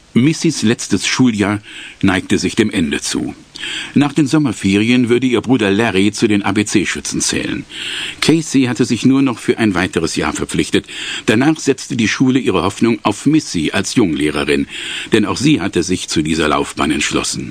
Missys letztes Schuljahr neigte sich dem Ende zu. Nach den Sommerferien würde ihr Bruder Larry zu den ABC-Schützen zählen. Casey hatte sich nur noch für ein weiteres Jahr verpflichtet. Danach setzte die Schule ihre Hoffnung auf Missy als Junglehrerin, denn auch sie hatte sich zu dieser Laufbahn entschlossen.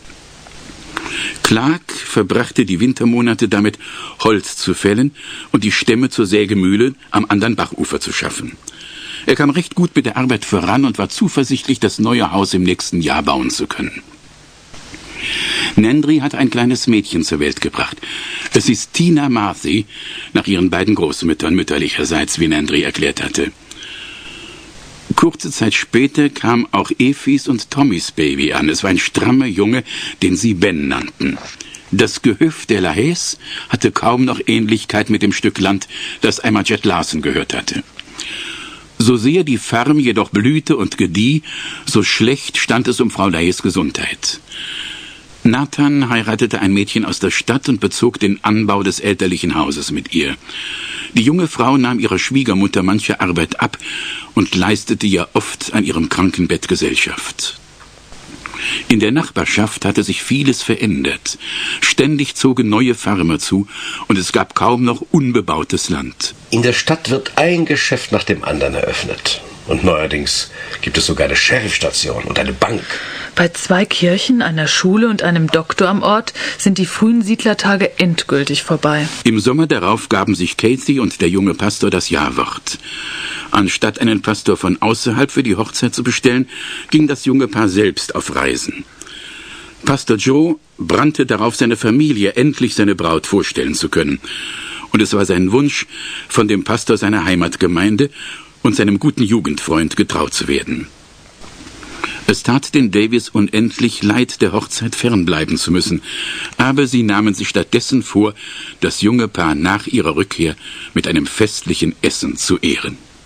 Clark verbrachte die Wintermonate damit, Holz zu fällen und die Stämme zur Sägemühle am anderen Bachufer zu schaffen. Er kam recht gut mit der Arbeit voran und war zuversichtlich, das neue Haus im nächsten Jahr bauen zu können. Nandry hatte ein kleines Mädchen zur Welt gebracht. Es ist Tina Marthy, nach ihren beiden Großmüttern mütterlicherseits, wie Nandry erklärt hatte. Kurze Zeit später kam auch Effis und Tommys Baby an. Es war ein strammer Junge, den sie Ben nannten. Das Gehöft der LaHays hatte kaum noch Ähnlichkeit mit dem Stück Land, das einmal Jet Larson gehört hatte. So sehr die Farm jedoch blühte und gedieh, so schlecht stand es um Frau LaHays Gesundheit. Nathan heiratete ein Mädchen aus der Stadt und bezog den Anbau des elterlichen Hauses mit ihr. Die junge Frau nahm ihrer Schwiegermutter manche Arbeit ab und leistete ihr oft an ihrem Krankenbett Gesellschaft. In der Nachbarschaft hatte sich vieles verändert. Ständig zogen neue Farmer zu und es gab kaum noch unbebautes Land. In der Stadt wird ein Geschäft nach dem anderen eröffnet. Und neuerdings gibt es sogar eine Sheriffstation und eine Bank. Bei 2 Kirchen, einer Schule und einem Doktor am Ort sind die frühen Siedlertage endgültig vorbei. Im Sommer darauf gaben sich Casey und der junge Pastor das Ja-Wort. Anstatt einen Pastor von außerhalb für die Hochzeit zu bestellen, ging das junge Paar selbst auf Reisen. Pastor Joe brannte darauf, seine Familie endlich seine Braut vorstellen zu können. Und es war sein Wunsch, von dem Pastor seiner Heimatgemeinde und seinem guten Jugendfreund getraut zu werden. Es tat den Davies unendlich leid, der Hochzeit fernbleiben zu müssen, aber sie nahmen sich stattdessen vor, das junge Paar nach ihrer Rückkehr mit einem festlichen Essen zu ehren.